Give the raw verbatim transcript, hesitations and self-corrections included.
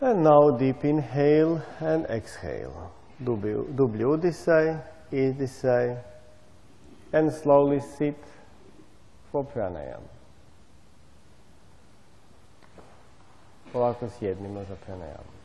And now deep inhale and exhale. Dublji udisaj, izdisaj. And slowly sit for pranayama. Polako sjednimo za pranayama.